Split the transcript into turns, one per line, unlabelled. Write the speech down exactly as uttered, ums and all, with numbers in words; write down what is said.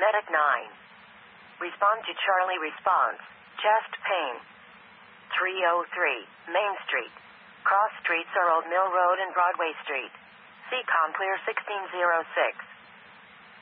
Medic nine. Respond to Charlie response. Chest pain. three oh three, Main Street. Cross streets are Old Mill Road and Broadway Street. C COM clear sixteen oh six.